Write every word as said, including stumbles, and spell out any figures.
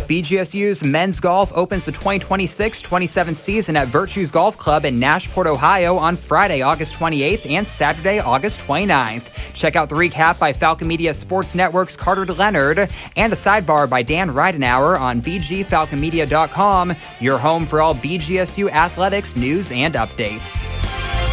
B G S U's men's golf opens the twenty twenty-six twenty-seven season at Virtues Golf Club in Nashport, Ohio on Friday, August twenty-eighth and Saturday, August twenty-ninth. Check out the recap by Falcon Media Sports Network's Carter Leonard and a sidebar by Dan Ridenauer on b g falcon media dot com, your home for all B G S U athletics news and updates.